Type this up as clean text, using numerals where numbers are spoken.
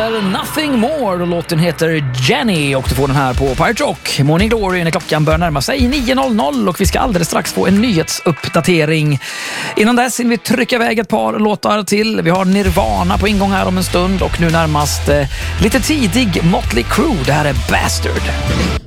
heter Nothing More och låten heter Jenny och du får den här på Pirate Rock. Morning Glory när klockan börjar närma sig 9.00 och vi ska alldeles strax få en nyhetsuppdatering. Innan dess vill vi trycka iväg ett par låtar till. Vi har Nirvana på ingång här om en stund och nu närmast lite tidig Motley Crue. Det här är Bastard.